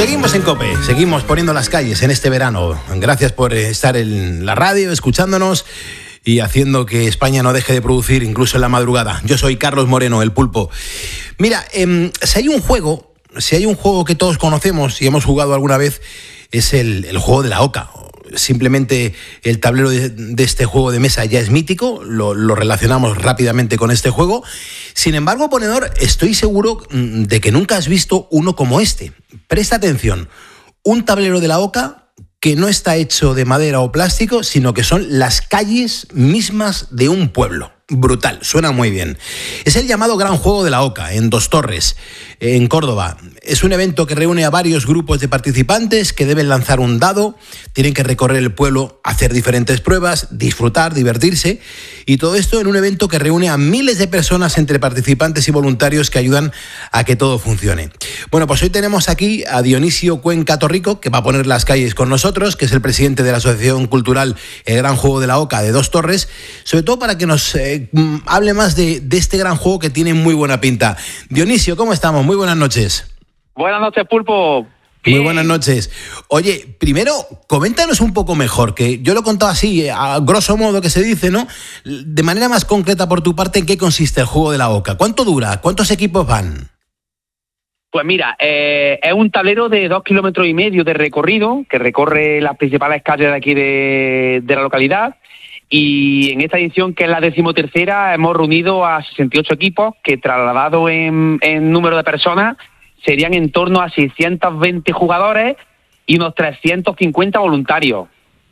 Seguimos en COPE, seguimos poniendo las calles en este verano. Gracias por estar en la radio, escuchándonos y haciendo que España no deje de producir incluso en la madrugada. Yo soy Carlos Moreno, el Pulpo. Mira, si hay un juego que todos conocemos y hemos jugado alguna vez, es el juego de la oca. Simplemente el tablero de este juego de mesa ya es mítico, lo relacionamos rápidamente con este juego. Sin embargo, ponedor, estoy seguro de que nunca has visto uno como este. Presta atención, un tablero de la oca que no está hecho de madera o plástico, sino que son las calles mismas de un pueblo. Brutal, suena muy bien. Es el llamado Gran Juego de la Oca, en Dos Torres, en Córdoba. Es un evento que reúne a varios grupos de participantes que deben lanzar un dado, tienen que recorrer el pueblo, hacer diferentes pruebas, disfrutar, divertirse, y todo esto en un evento que reúne a miles de personas entre participantes y voluntarios que ayudan a que todo funcione. Bueno, pues hoy tenemos aquí a Dionisio Cuenca Torrico, que va a poner las calles con nosotros, que es el presidente de la Asociación Cultural El Gran Juego de la Oca de Dos Torres, sobre todo para que nos hable más de este gran juego que tiene muy buena pinta. Dionisio, ¿cómo estamos? Muy buenas noches. Buenas noches, Pulpo. Muy buenas noches. Oye, primero, coméntanos un poco mejor, que yo lo he contado así, a grosso modo que se dice, ¿no? De manera más concreta por tu parte, ¿en qué consiste el juego de la oca? ¿Cuánto dura? ¿Cuántos equipos van? Pues mira, es un tablero de 2,5 kilómetros de recorrido, que recorre las principales calles de aquí de la localidad. Y en esta edición, que es la 13ª, hemos reunido a 68 equipos que, trasladados en número de personas, serían en torno a 620 jugadores y unos 350 voluntarios.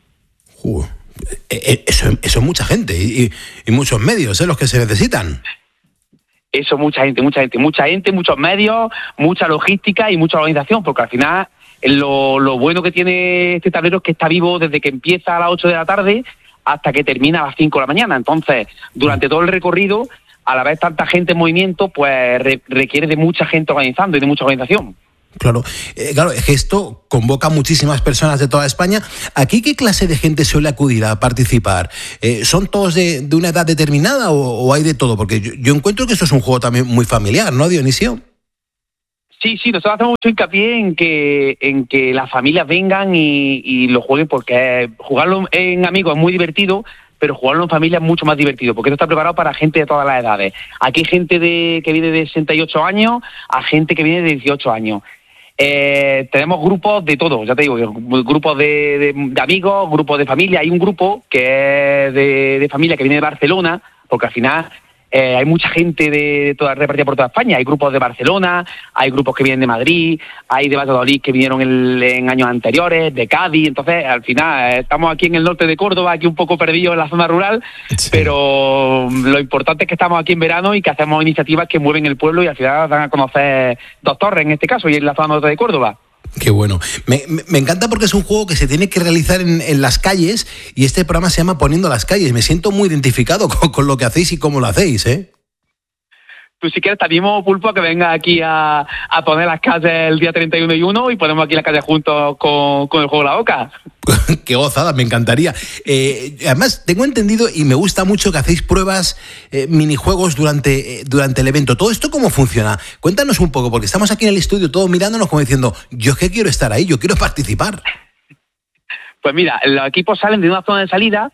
Eso es mucha gente y muchos medios, los que se necesitan. Eso, mucha gente, muchos medios, mucha logística y mucha organización, porque al final lo bueno que tiene este tablero es que está vivo desde que empieza a las 8 de la tarde hasta que termina a las 5 de la mañana. Entonces, durante todo el recorrido, a la vez tanta gente en movimiento, pues requiere de mucha gente organizando y de mucha organización. Claro, es que esto convoca a muchísimas personas de toda España. ¿Aquí qué clase de gente suele acudir a participar? ¿Son todos de una edad determinada o hay de todo? Porque yo encuentro que esto es un juego también muy familiar, ¿no, Dionisio? Sí, nosotros hacemos mucho hincapié en que las familias vengan y lo jueguen, porque jugarlo en amigos es muy divertido, pero jugarlo en familia es mucho más divertido, porque esto está preparado para gente de todas las edades. Aquí hay gente que viene de 68 años a gente que viene de 18 años. Tenemos grupos de todo, ya te digo, grupos de amigos, grupos de familia. Hay un grupo que es de familia que viene de Barcelona, porque al final hay mucha gente de toda repartida por toda España. Hay grupos de Barcelona, hay grupos que vienen de Madrid, hay de Valladolid que vinieron en años anteriores, de Cádiz. Entonces, al final, estamos aquí en el norte de Córdoba, aquí un poco perdidos en la zona rural, sí. Pero lo importante es que estamos aquí en verano y que hacemos iniciativas que mueven el pueblo y al final dan a conocer Dos Torres, en este caso, y en la zona norte de Córdoba. Qué bueno. Me encanta porque es un juego que se tiene que realizar en las calles, y este programa se llama Poniendo las Calles. Me siento muy identificado con lo que hacéis y cómo lo hacéis, ¿eh? Tú, si quieres, te animo, Pulpo, a que venga aquí a poner las calles el día 31 y 1 y ponemos aquí las calles juntos con el juego de la oca. Qué gozada, me encantaría. Además, tengo entendido y me gusta mucho que hacéis pruebas, minijuegos durante el evento. ¿Todo esto cómo funciona? Cuéntanos un poco, porque estamos aquí en el estudio todos mirándonos como diciendo, yo es que quiero estar ahí, yo quiero participar. Pues mira, los equipos salen de una zona de salida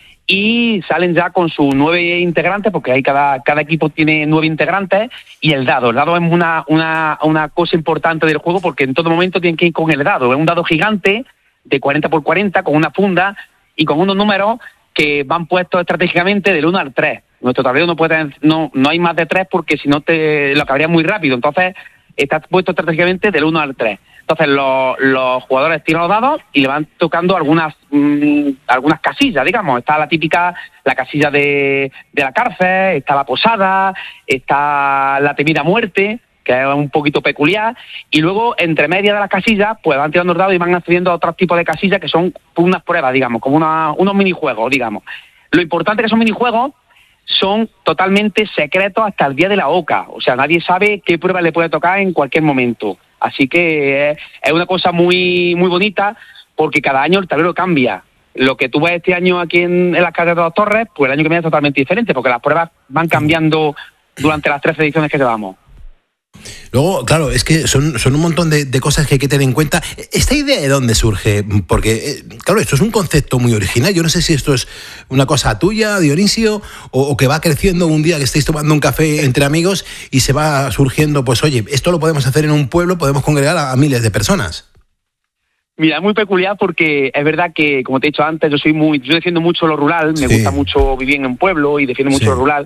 y salen ya con sus 9 integrantes, porque ahí cada equipo tiene 9 integrantes, y el dado. El dado es una cosa importante del juego, porque en todo momento tienen que ir con el dado. Es un dado gigante de 40x40 con una funda y con unos números que van puestos estratégicamente del 1 al 3. Nuestro tablero no hay más de 3, porque si no lo acabaría muy rápido. Entonces está puesto estratégicamente del 1 al 3. Entonces los jugadores tiran los dados y le van tocando algunas casillas, digamos. Está la casilla de la cárcel, está la posada, está la temida muerte, que es un poquito peculiar, y luego entre medias de las casillas pues van tirando los dados y van accediendo a otros tipos de casillas que son unas pruebas, digamos, como unos minijuegos, digamos. Lo importante es que esos minijuegos son totalmente secretos hasta el día de la oca, o sea, nadie sabe qué prueba le puede tocar en cualquier momento. Así que es una cosa muy, muy bonita, porque cada año el tablero cambia. Lo que tú ves este año aquí en las calles de Dos Torres, pues el año que viene es totalmente diferente, porque las pruebas van cambiando durante las 13 ediciones que llevamos. Luego, claro, es que son un montón de cosas que hay que tener en cuenta. ¿Esta idea de dónde surge? Porque, claro, esto es un concepto muy original. Yo no sé si esto es una cosa tuya, Dionisio, o que va creciendo un día que estáis tomando un café entre amigos y se va surgiendo, pues oye, esto lo podemos hacer en un pueblo, podemos congregar a miles de personas. Mira, es muy peculiar porque es verdad que, como te he dicho antes, yo defiendo mucho lo rural, me gusta mucho vivir en un pueblo y defiendo mucho lo rural.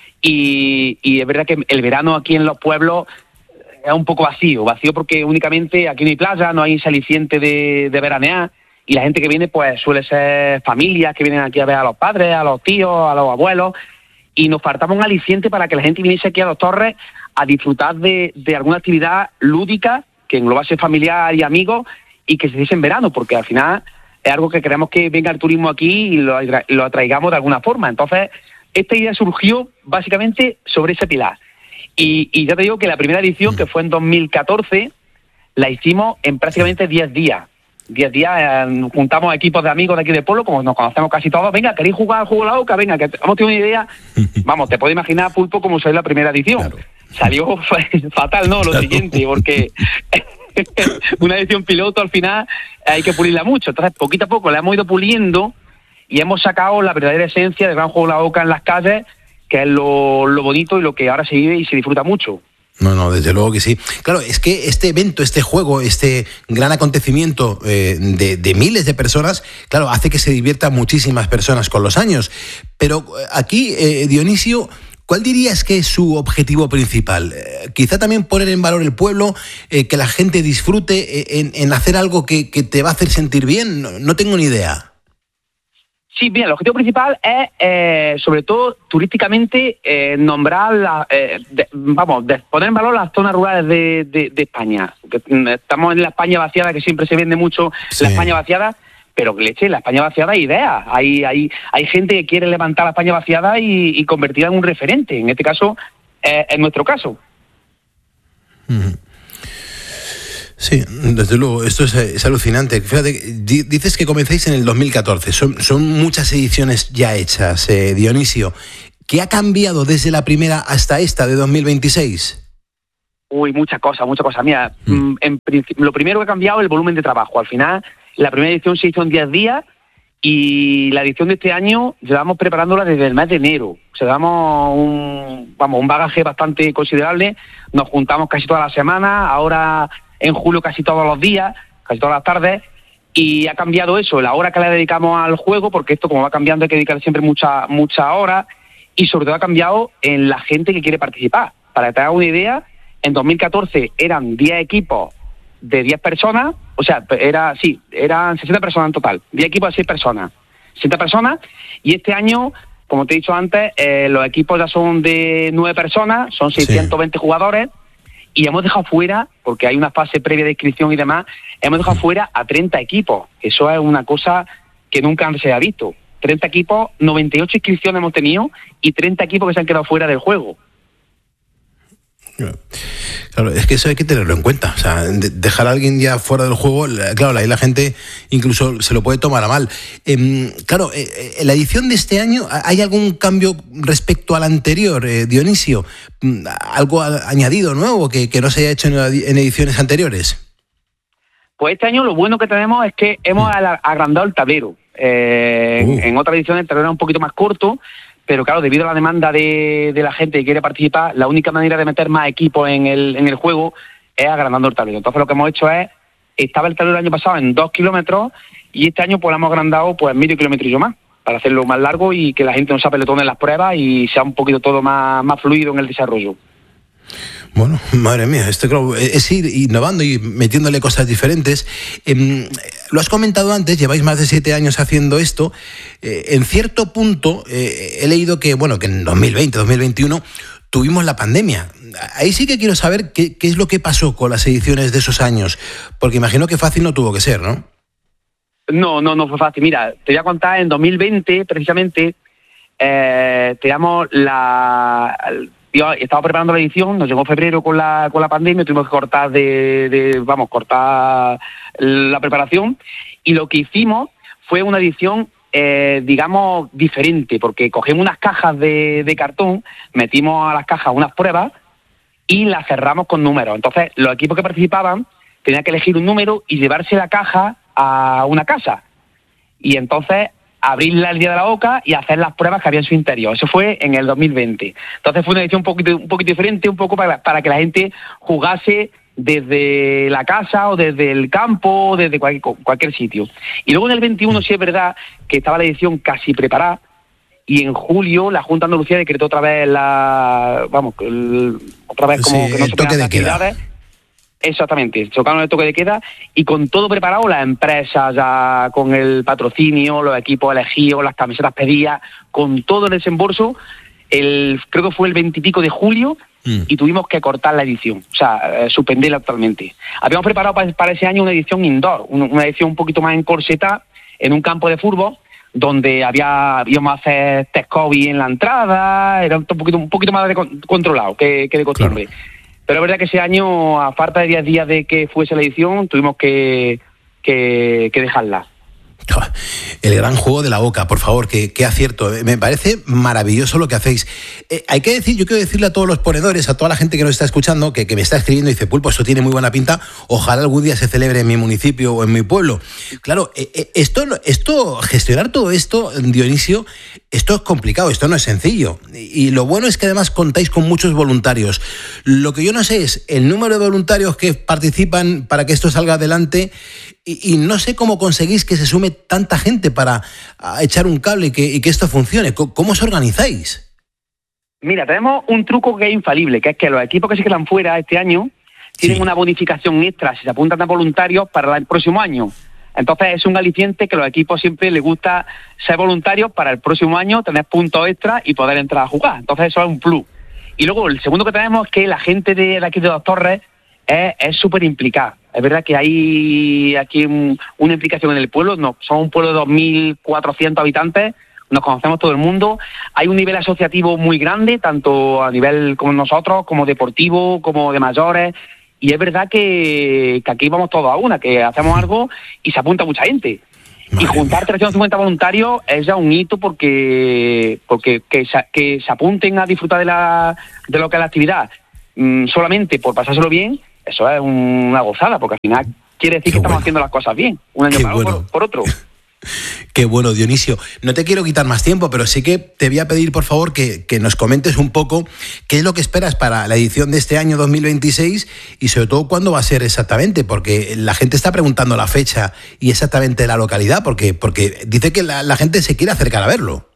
Y es verdad que el verano aquí en los pueblos es un poco vacío porque únicamente aquí no hay playa, no hay ese aliciente de veranear, y la gente que viene pues suele ser familias que vienen aquí a ver a los padres, a los tíos, a los abuelos, y nos faltaba un aliciente para que la gente viniese aquí a Dos Torres a disfrutar de alguna actividad lúdica que englobase familiar y amigos y que se hiciese en verano, porque al final es algo que queremos que venga el turismo aquí y lo atraigamos de alguna forma. Entonces, esta idea surgió básicamente sobre ese pilar. Y ya te digo que la primera edición, que fue en 2014, la hicimos en prácticamente 10 días. 10 días, juntamos equipos de amigos de aquí del pueblo, como nos conocemos casi todos. Venga, ¿queréis jugar al juego de la oca? Venga, que hemos tenido una idea. Vamos, te puedes imaginar, Pulpo, cómo salió la primera edición. Claro. Salió fatal, ¿no? Lo siguiente, porque una edición piloto al final hay que pulirla mucho. Entonces, poquito a poco la hemos ido puliendo y hemos sacado la verdadera esencia del gran juego de la oca en las calles, que es lo bonito y lo que ahora se vive y se disfruta mucho. No, desde luego que sí. Claro, es que este evento, este juego, este gran acontecimiento de miles de personas, claro, hace que se diviertan muchísimas personas con los años. Pero aquí, Dionisio, ¿cuál dirías que es su objetivo principal? Quizá también poner en valor el pueblo, que la gente disfrute en hacer algo que te va a hacer sentir bien. No tengo ni idea. Sí, bien, el objetivo principal es, sobre todo, turísticamente, nombrar, poner en valor las zonas rurales de España. Estamos en la España vaciada, que siempre se vende mucho, sí. La España vaciada, pero leche, la España vaciada hay ideas. Hay gente que quiere levantar la España vaciada y convertirla en un referente. En este caso, en nuestro caso. Mm-hmm. Sí, desde luego, esto es alucinante. Fíjate, dices que comenzáis en el 2014, son muchas ediciones ya hechas, Dionisio. ¿Qué ha cambiado desde la primera hasta esta de 2026? Uy, muchas cosas. Mira, lo primero que ha cambiado es el volumen de trabajo. Al final, la primera edición se hizo en 10 días y la edición de este año llevamos preparándola desde el mes de enero. O sea, llevamos un bagaje bastante considerable. Nos juntamos casi todas las semanas, ahora en julio casi todos los días, casi todas las tardes, y ha cambiado eso, la hora que le dedicamos al juego, porque esto como va cambiando hay que dedicar siempre muchas horas, y sobre todo ha cambiado en la gente que quiere participar. Para que te hagas una idea, en 2014 eran 10 equipos de 10 personas, o sea, eran 60 personas en total, 10 equipos de 6 personas, 60 personas, y este año, como te he dicho antes, los equipos ya son de 9 personas, son 620 jugadores, y hemos dejado fuera, porque hay una fase previa de inscripción y demás, hemos dejado fuera a 30 equipos. Eso es una cosa que nunca se ha visto. 30 equipos, 98 inscripciones hemos tenido y 30 equipos que se han quedado fuera del juego. Claro, es que eso hay que tenerlo en cuenta. O sea, dejar a alguien ya fuera del juego, claro, ahí la gente incluso se lo puede tomar a mal. Claro, en la edición de este año, ¿hay algún cambio respecto al anterior, Dionisio? ¿Algo añadido nuevo que no se haya hecho en ediciones anteriores? Pues este año lo bueno que tenemos es que hemos agrandado el tablero. En otras ediciones el tablero era un poquito más corto, pero claro, debido a la demanda de la gente que quiere participar, la única manera de meter más equipos en el juego es agrandando el tablero. Entonces lo que hemos hecho estaba el tablero el año pasado en 2 kilómetros y este año pues lo hemos agrandado pues medio kilómetro más, para hacerlo más largo y que la gente no se apelotone en las pruebas y sea un poquito todo más fluido en el desarrollo. Bueno, madre mía, esto claro, es ir innovando y metiéndole cosas diferentes. Lo has comentado antes, lleváis más de 7 años haciendo esto. En cierto punto he leído que en 2020, 2021 tuvimos la pandemia. Ahí sí que quiero saber qué es lo que pasó con las ediciones de esos años, porque imagino que fácil no tuvo que ser, ¿no? No fue fácil. Mira, te voy a contar, en 2020, precisamente, teníamos Yo estaba preparando la edición, nos llegó febrero con la pandemia, tuvimos que cortar cortar la preparación y lo que hicimos fue una edición, digamos, diferente, porque cogimos unas cajas de cartón, metimos a las cajas unas pruebas y la cerramos con números. Entonces, los equipos que participaban tenían que elegir un número y llevarse la caja a una casa. Y entonces abrirla el día de la OCA y hacer las pruebas que había en su interior. Eso fue en el 2020. Entonces fue una edición un poquito diferente, un poco para que la gente jugase desde la casa o desde el campo, desde cualquier sitio. Y luego en el 21 sí es verdad que estaba la edición casi preparada, y en julio la Junta de Andalucía decretó otra vez otra vez como que no se pueden hacer actividades. Exactamente, chocaron el toque de queda y con todo preparado, las empresas ya con el patrocinio, los equipos elegidos, las camisetas pedidas, con todo el desembolso, creo que fue el 20 y pico de julio, y tuvimos que cortar la edición, o sea, suspenderla totalmente. Habíamos preparado para ese año una edición indoor, una edición un poquito más encorsetada, en un campo de fútbol, donde íbamos a hacer test COVID en la entrada, era un poquito más controlado que de costumbre. Claro. Pero es verdad que ese año, a falta de 10 días de que fuese la edición, tuvimos que dejarla. El gran juego de la OCA, por favor, qué acierto. Me parece maravilloso lo que hacéis. Hay que decir, yo quiero decirle a todos los ponedores, a toda la gente que nos está escuchando, que me está escribiendo y dice, Pulpo, esto tiene muy buena pinta, ojalá algún día se celebre en mi municipio o en mi pueblo. Claro, esto, gestionar todo esto, Dionisio, esto es complicado, esto no es sencillo. Y lo bueno es que además contáis con muchos voluntarios. Lo que yo no sé es el número de voluntarios que participan para que esto salga adelante, y no sé cómo conseguís que se sume tanta gente para echar un cable y que esto funcione. ¿Cómo os organizáis? Mira, tenemos un truco que es infalible, que es que los equipos que se quedan fuera este año tienen una bonificación extra si se apuntan a voluntarios para el próximo año. Entonces es un aliciente que a los equipos siempre les gusta ser voluntarios para el próximo año, tener puntos extra y poder entrar a jugar. Entonces eso es un plus. Y luego el segundo que tenemos es que la gente de aquí de Dos Torres es súper implicada. Es verdad que hay aquí una implicación en el pueblo. No, somos un pueblo de 2.400 habitantes, nos conocemos todo el mundo. Hay un nivel asociativo muy grande, tanto a nivel como nosotros, como deportivo, como de mayores. Y es verdad que aquí vamos todos a una, que hacemos algo y se apunta mucha gente. Y juntar 350 voluntarios es ya un hito porque que se apunten a disfrutar de lo que es la actividad solamente por pasárselo bien, eso es una gozada, porque al final quiere decir que estamos haciendo las cosas bien, un año por otro. Qué bueno, Dionisio. No te quiero quitar más tiempo, pero sí que te voy a pedir, por favor, que nos comentes un poco qué es lo que esperas para la edición de este año 2026 y sobre todo cuándo va a ser exactamente, porque la gente está preguntando la fecha y exactamente la localidad, porque dice que la gente se quiere acercar a verlo.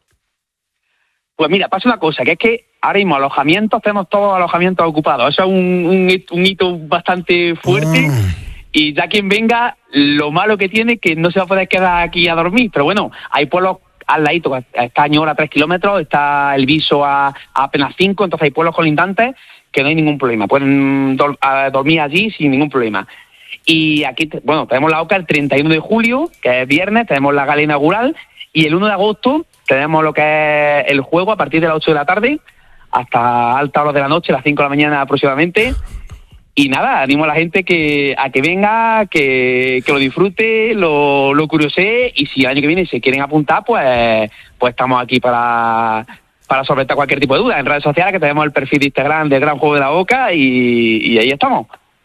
Pues mira, pasa una cosa, que es que ahora mismo tenemos todos alojamientos ocupados. Eso es un hito bastante fuerte. Y ya quien venga, lo malo que tiene es que no se va a poder quedar aquí a dormir. Pero bueno, hay pueblos al ladito, está Añora a 3 kilómetros, está El Viso a apenas 5, entonces hay pueblos colindantes que no hay ningún problema. Pueden dormir allí sin ningún problema. Y aquí, tenemos la OCA el 31 de julio, que es viernes, tenemos la gala inaugural, y el 1 de agosto tenemos lo que es el juego a partir de las 8 de la tarde hasta alta hora de la noche, las 5 de la mañana aproximadamente. Y nada, animo a la gente a que venga, que lo disfrute, lo curiosee, y si el año que viene se quieren apuntar, pues estamos aquí para solventar cualquier tipo de duda. En redes sociales, que tenemos el perfil de Instagram del Gran Juego de la OCA, y ahí estamos.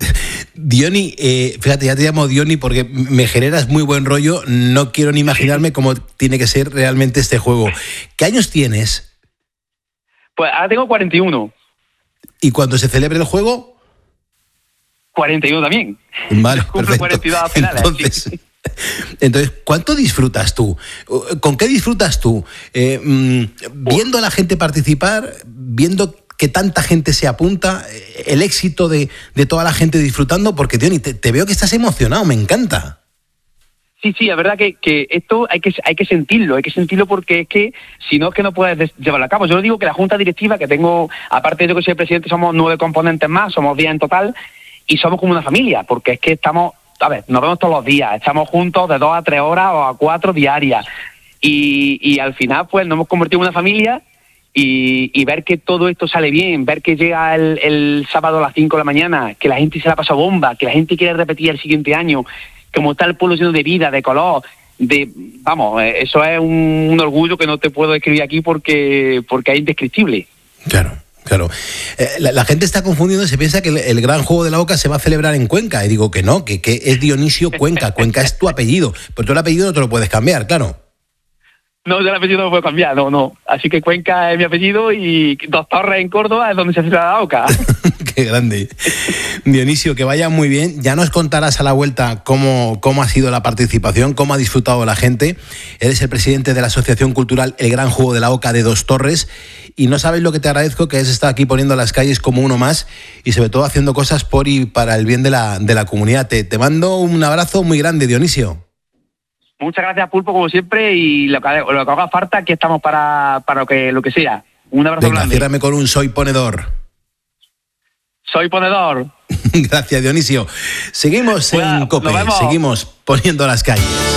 Diony, fíjate, ya te llamo Diony porque me generas muy buen rollo. No quiero ni imaginarme cómo tiene que ser realmente este juego. ¿Qué años tienes? Pues ahora tengo 41. ¿Y cuando se celebre el juego? 41 también. Vale, cumple 42 a finales. Entonces, ¿cuánto disfrutas tú? ¿Con qué disfrutas tú? Viendo a la gente participar, viendo que tanta gente se apunta, el éxito de toda la gente disfrutando, porque, Diony, te veo que estás emocionado, me encanta. Sí, es verdad que esto hay que sentirlo porque es que si no es que no puedes llevarlo a cabo. Yo digo que la junta directiva que tengo, aparte de yo que soy el presidente, somos 9 componentes más, somos 10 en total, y somos como una familia, porque es que nos vemos todos los días, estamos juntos de 2 a 3 horas o a 4 diarias, y al final pues nos hemos convertido en una familia. Y ver que todo esto sale bien, ver que llega el sábado a las 5 de la mañana, que la gente se la pasa bomba, que la gente quiere repetir el siguiente año, como está el pueblo lleno de vida, de color, eso es un orgullo que no te puedo describir aquí porque es indescriptible. Claro. Claro. La gente está confundiendo, se piensa que el gran juego de la OCA se va a celebrar en Cuenca. Y digo que no, que es Dionisio Cuenca. Cuenca es tu apellido. Pero tú el apellido no te lo puedes cambiar, claro. No, yo el apellido no lo puedo cambiar, no. Así que Cuenca es mi apellido y Dos Torres en Córdoba es donde se celebra la OCA. Qué grande. Dionisio, que vaya muy bien. Ya nos contarás a la vuelta cómo ha sido la participación, cómo ha disfrutado la gente. Eres el presidente de la Asociación Cultural El Gran Juego de la OCA de Dos Torres y no sabes lo que te agradezco, que es estar aquí poniendo las calles como uno más y sobre todo haciendo cosas por y para el bien de la comunidad. Te mando un abrazo muy grande, Dionisio. Muchas gracias, Pulpo, como siempre, y lo que haga falta, aquí estamos para lo que sea. Un abrazo grande. Ciérrame con un soy ponedor. Soy ponedor. Gracias, Dionisio. Seguimos en COPE, seguimos poniendo las calles.